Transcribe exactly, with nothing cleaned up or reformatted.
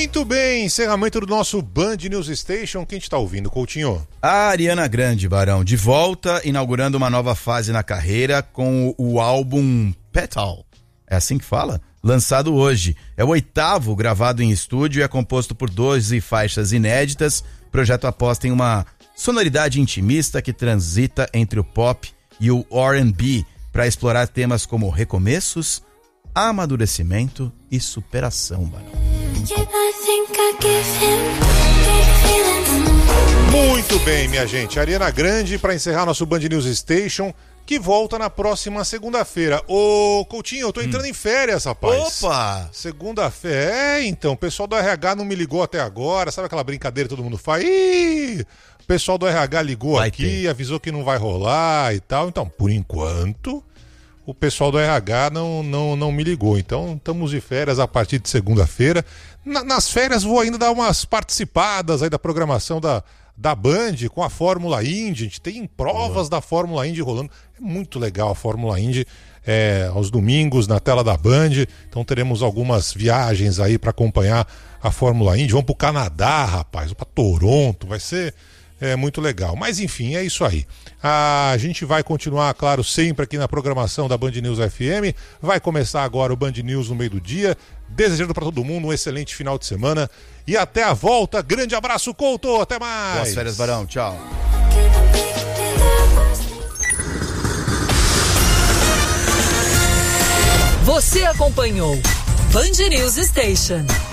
Muito bem, encerramento do nosso Band News Station. Quem está ouvindo, Coutinho? A Ariana Grande, Barão, de volta, inaugurando uma nova fase na carreira com o, o álbum Petal. É assim que fala? Lançado hoje. É o oitavo gravado em estúdio e é composto por doze faixas inéditas. O projeto aposta em uma sonoridade intimista que transita entre o pop e o R and B para explorar temas como recomeços, amadurecimento e superação, Barão. Muito bem, minha gente. Ariana Grande para encerrar nosso Band News Station, que volta na próxima segunda-feira. Ô, Coutinho, eu tô entrando hum. em férias, rapaz. Opa! Segunda-feira. É, então, o pessoal do R H não me ligou até agora. Sabe aquela brincadeira que todo mundo faz? Ih, o pessoal do R H ligou vai aqui, ter. avisou que não vai rolar e tal. Então, por enquanto, o pessoal do R H não, não, não me ligou. Então, estamos de férias a partir de segunda-feira. Na, nas férias vou ainda dar umas participadas aí da programação da, da Band com a Fórmula Indy. A gente tem provas uhum. da Fórmula Indy rolando. É muito legal a Fórmula Indy é, aos domingos na tela da Band. Então teremos algumas viagens aí para acompanhar a Fórmula Indy. Vamos pro Canadá, rapaz, para Toronto. Vai ser é, muito legal. Mas enfim, é isso aí. A gente vai continuar, claro, sempre aqui na programação da Band News F M. Vai começar agora o Band News no meio do dia. Desejando para todo mundo um excelente final de semana. E até a volta. Grande abraço, Couto. Até mais. Boas férias, Barão. Tchau. Você acompanhou Band News Station.